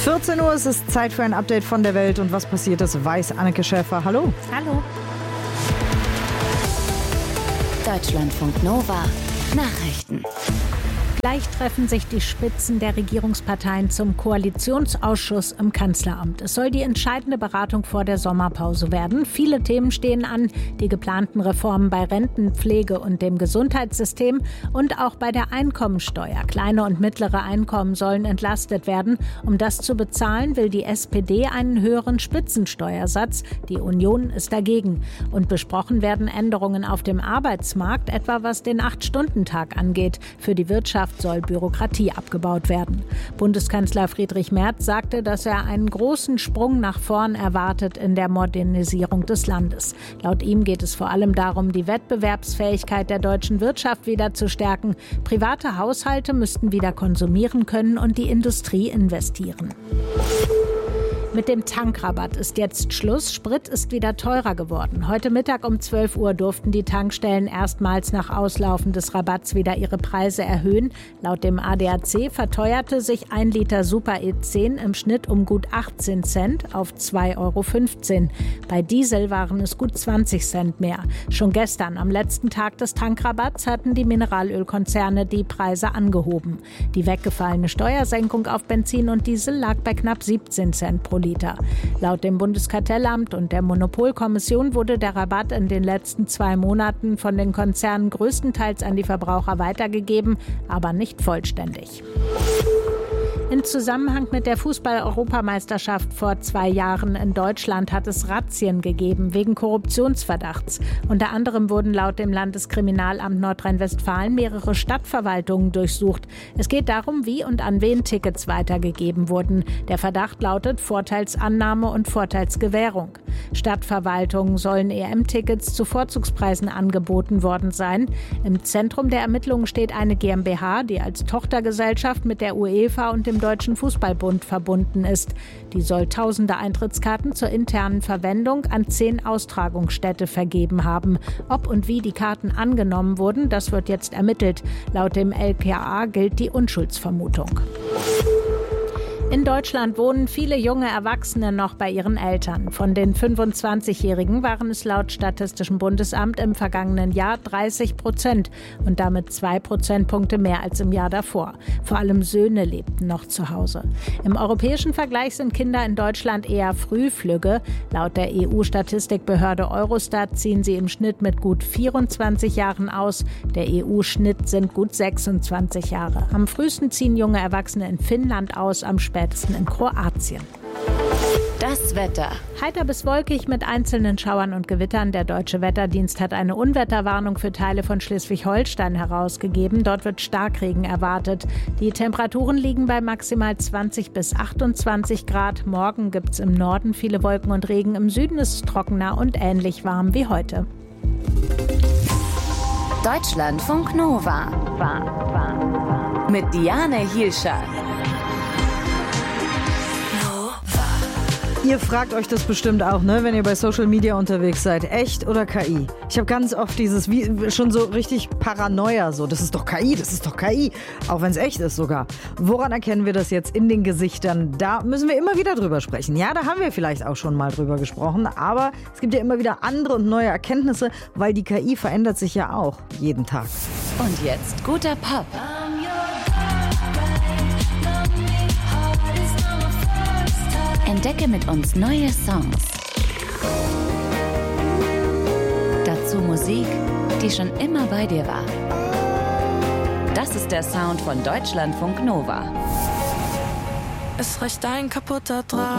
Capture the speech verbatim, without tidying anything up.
vierzehn Uhr, es ist Zeit für ein Update von der Welt. Und was passiert ist, weiß Anneke Schäfer. Hallo. Hallo. Deutschlandfunk Nova Nachrichten. Gleich treffen sich die Spitzen der Regierungsparteien zum Koalitionsausschuss im Kanzleramt. Es soll die entscheidende Beratung vor der Sommerpause werden. Viele Themen stehen an, die geplanten Reformen bei Renten, Pflege und dem Gesundheitssystem und auch bei der Einkommensteuer. Kleine und mittlere Einkommen sollen entlastet werden. Um das zu bezahlen, will die S P D einen höheren Spitzensteuersatz. Die Union ist dagegen. Und besprochen werden Änderungen auf dem Arbeitsmarkt, etwa was den acht-Stunden-Tag angeht. Für die Wirtschaft soll Bürokratie abgebaut werden. Bundeskanzler Friedrich Merz sagte, dass er einen großen Sprung nach vorn erwartet in der Modernisierung des Landes. Laut ihm geht es vor allem darum, die Wettbewerbsfähigkeit der deutschen Wirtschaft wieder zu stärken. Private Haushalte müssten wieder konsumieren können und die Industrie investieren. Mit dem Tankrabatt ist jetzt Schluss. Sprit ist wieder teurer geworden. Heute Mittag um zwölf Uhr durften die Tankstellen erstmals nach Auslaufen des Rabatts wieder ihre Preise erhöhen. Laut dem A D A C verteuerte sich ein Liter Super E zehn im Schnitt um gut achtzehn Cent auf zwei Euro fünfzehn. Bei Diesel waren es gut zwanzig Cent mehr. Schon gestern, am letzten Tag des Tankrabatts, hatten die Mineralölkonzerne die Preise angehoben. Die weggefallene Steuersenkung auf Benzin und Diesel lag bei knapp siebzehn Cent pro Liter. Liter. Laut dem Bundeskartellamt und der Monopolkommission wurde der Rabatt in den letzten zwei Monaten von den Konzernen größtenteils an die Verbraucher weitergegeben, aber nicht vollständig. In Zusammenhang mit der Fußball-Europameisterschaft vor zwei Jahren in Deutschland hat es Razzien gegeben wegen Korruptionsverdachts. Unter anderem wurden laut dem Landeskriminalamt Nordrhein-Westfalen mehrere Stadtverwaltungen durchsucht. Es geht darum, wie und an wen Tickets weitergegeben wurden. Der Verdacht lautet Vorteilsannahme und Vorteilsgewährung. Stadtverwaltungen sollen E M-Tickets zu Vorzugspreisen angeboten worden sein. Im Zentrum der Ermittlungen steht eine GmbH, die als Tochtergesellschaft mit der UEFA und dem Deutschen Fußballbund verbunden ist. Die soll tausende Eintrittskarten zur internen Verwendung an zehn Austragungsstätte vergeben haben. Ob und wie die Karten angenommen wurden, das wird jetzt ermittelt. Laut dem L K A gilt die Unschuldsvermutung. In Deutschland wohnen viele junge Erwachsene noch bei ihren Eltern. Von den fünfundzwanzigjährigen waren es laut Statistischem Bundesamt im vergangenen Jahr dreißig Prozent und damit zwei Prozentpunkte mehr als im Jahr davor. Vor allem Söhne lebten noch zu Hause. Im europäischen Vergleich sind Kinder in Deutschland eher Frühflügge. Laut der E U-Statistikbehörde Eurostat ziehen sie im Schnitt mit gut vierundzwanzig Jahren aus. Der E U-Schnitt sind gut sechsundzwanzig Jahre. Am frühesten ziehen junge Erwachsene in Finnland aus, am spätesten in Kroatien. Das Wetter. Heiter bis wolkig mit einzelnen Schauern und Gewittern. Der Deutsche Wetterdienst hat eine Unwetterwarnung für Teile von Schleswig-Holstein herausgegeben. Dort wird Starkregen erwartet. Die Temperaturen liegen bei maximal zwanzig bis achtundzwanzig Grad. Morgen gibt es im Norden viele Wolken und Regen. Im Süden ist es trockener und ähnlich warm wie heute. Deutschlandfunk Nova. War, war, war. Mit Diane Hielscher. Ihr fragt euch das bestimmt auch, ne, wenn ihr bei Social Media unterwegs seid. Echt oder K I? Ich habe ganz oft dieses, wie, schon so richtig Paranoia, so, das ist doch K I, das ist doch K I. Auch wenn es echt ist sogar. Woran erkennen wir das jetzt in den Gesichtern? Da müssen wir immer wieder drüber sprechen. Ja, da haben wir vielleicht auch schon mal drüber gesprochen, aber es gibt ja immer wieder andere und neue Erkenntnisse, weil die K I verändert sich ja auch jeden Tag. Und jetzt guter Pop. Entdecke mit uns neue Songs. Dazu Musik, die schon immer bei dir war. Das ist der Sound von Deutschlandfunk Nova. Es reicht ein kaputter Draht.